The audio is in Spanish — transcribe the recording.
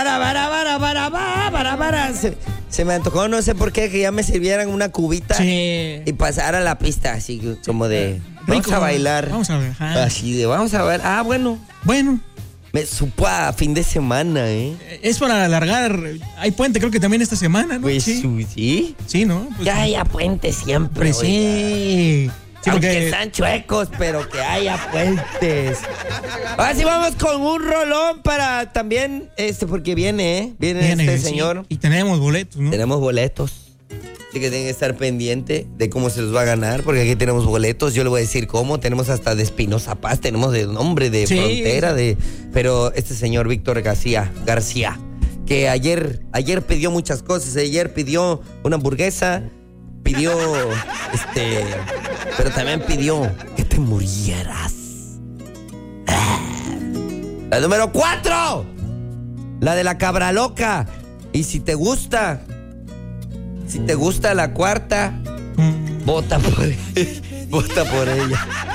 Se me antojó, no sé por qué, que ya me sirvieran una cubita y pasar a la pista, así como de... Vamos a bailar. Vamos a ver. Así de, vamos a ver. Ah, bueno. Me supo a fin de semana, ¿eh? Es para alargar. Hay puente, creo que también esta semana, ¿no? Pues sí. Sí, ¿no? Pues, ya haya puente siempre. Sí. Aunque están chuecos, pero que haya puentes. Ahora sí vamos con un rolón para también, porque viene este señor. Y tenemos boletos, ¿no? Tenemos boletos. Así que tienen que estar pendiente de cómo se los va a ganar, porque aquí tenemos boletos. Yo le voy a decir cómo. Tenemos hasta de Espinosa Paz, tenemos de nombre de frontera, pero este señor Víctor García, que ayer pidió muchas cosas. Ayer pidió una hamburguesa, pidió, pero también pidió que te murieras. La número 4, la de la cabra loca. Y si te gusta la cuarta, vota por ella.